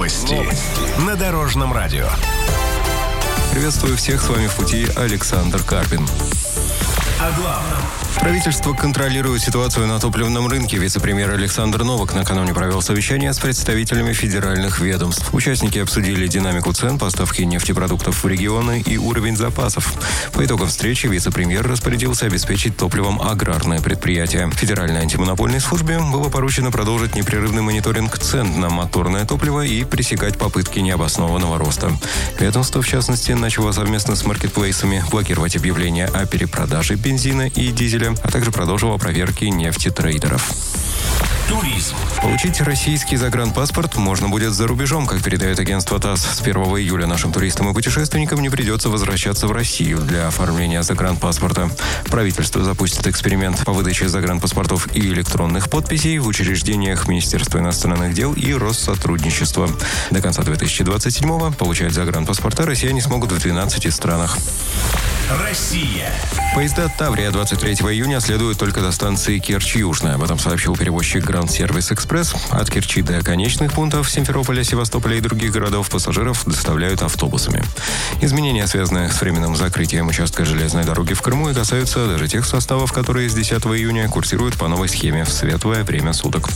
Новости на Дорожном радио. Приветствую всех, с вами в пути Александр Карпин. О главном. Правительство контролирует ситуацию на топливном рынке. Вице-премьер Александр Новак накануне провел совещание с представителями федеральных ведомств. Участники обсудили динамику цен, поставки нефтепродуктов в регионы и уровень запасов. По итогам встречи вице-премьер распорядился обеспечить топливом аграрное предприятие. Федеральной антимонопольной службе было поручено продолжить непрерывный мониторинг цен на моторное топливо и пресекать попытки необоснованного роста. Ведомство, в частности, начало совместно с маркетплейсами блокировать объявления о перепродаже бензина и дизеля, а также продолжила проверки нефтетрейдеров. Туризм. Получить российский загранпаспорт можно будет за рубежом. Как передает агентство ТАСС, с 1 июля нашим туристам и путешественникам не придется возвращаться в Россию для оформления загранпаспорта. Правительство запустит эксперимент по выдаче загранпаспортов и электронных подписей в учреждениях Министерства иностранных дел и Россотрудничества. До конца 2027-го получать загранпаспорта россияне смогут в 12 странах. Россия. Поезда «Таврия» 23 июня следуют только до станции Керчь-Южная. Об этом сообщил перевозчик «Гранд Сервис Экспресс». От Керчи до конечных пунктов Симферополя, Севастополя и других городов пассажиров доставляют автобусами. Изменения, связанные с временным закрытием участка железной дороги в Крыму, и касаются даже тех составов, которые с 10 июня курсируют по новой схеме в светлое время суток.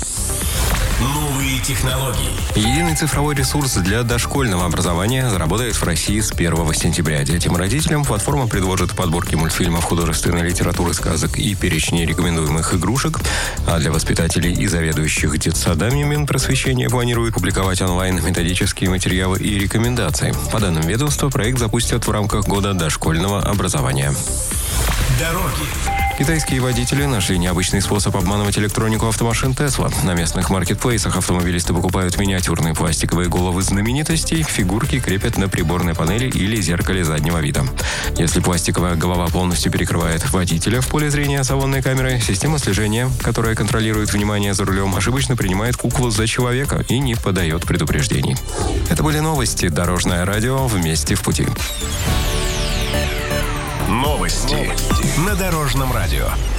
Новые технологии. Единый цифровой ресурс для дошкольного образования заработает в России с 1 сентября. Детям и родителям платформа предложит подборки мультфильмов, художественной литературы, сказок и перечни рекомендуемых игрушек. А для воспитателей и заведующих детсадами Минпросвещения планирует публиковать онлайн методические материалы и рекомендации. По данным ведомства, проект запустят в рамках года дошкольного образования. Дороги. Китайские водители нашли необычный способ обманывать электронику автомашин Tesla. На местных маркетплейсах автомобилисты покупают миниатюрные пластиковые головы знаменитостей, фигурки крепят на приборной панели или зеркале заднего вида. Если пластиковая голова полностью перекрывает водителя в поле зрения салонной камеры, система слежения, которая контролирует внимание за рулем, ошибочно принимает куклу за человека и не подает предупреждений. Это были новости. Дорожное радио. Вместе в пути. Новости на Дорожном радио.